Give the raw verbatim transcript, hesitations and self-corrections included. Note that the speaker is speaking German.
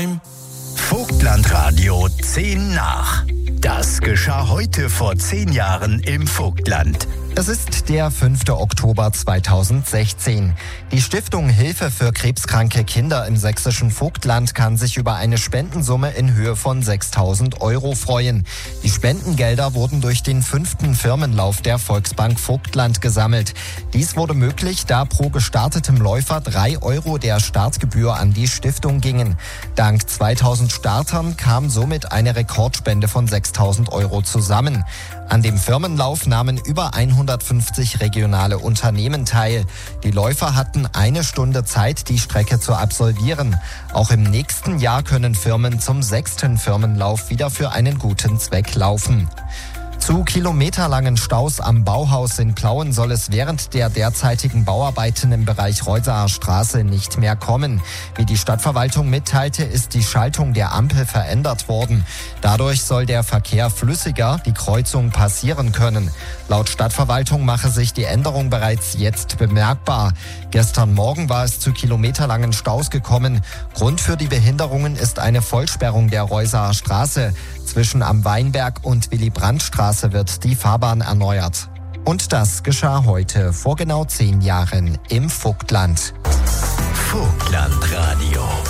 time. Vogtlandradio zehn nach. Das geschah heute vor zehn Jahren im Vogtland. Es ist der fünfte Oktober zweitausendsechzehn. Die Stiftung Hilfe für krebskranke Kinder im sächsischen Vogtland kann sich über eine Spendensumme in Höhe von sechstausend Euro freuen. Die Spendengelder wurden durch den fünften Firmenlauf der Volksbank Vogtland gesammelt. Dies wurde möglich, da pro gestartetem Läufer drei Euro der Startgebühr an die Stiftung gingen. Dank zweitausend Startern kam somit eine Rekordspende von sechstausend Euro zusammen. An dem Firmenlauf nahmen über hundertfünfzig regionale Unternehmen teil. Die Läufer hatten eine Stunde Zeit, die Strecke zu absolvieren. Auch im nächsten Jahr können Firmen zum sechsten Firmenlauf wieder für einen guten Zweck laufen. Zu kilometerlangen Staus am Bauhaus in Plauen soll es während der derzeitigen Bauarbeiten im Bereich Reusaer Straße nicht mehr kommen. Wie die Stadtverwaltung mitteilte, ist die Schaltung der Ampel verändert worden. Dadurch soll der Verkehr flüssiger die Kreuzung passieren können. Laut Stadtverwaltung mache sich die Änderung bereits jetzt bemerkbar. Gestern Morgen war es zu kilometerlangen Staus gekommen. Grund für die Behinderungen ist eine Vollsperrung der Reusaer Straße. Zwischen am Weinberg und Willy-Brandt-Straße wird die Fahrbahn erneuert. Und das geschah heute, vor genau zehn Jahren, im Vogtland. Vogtlandradio.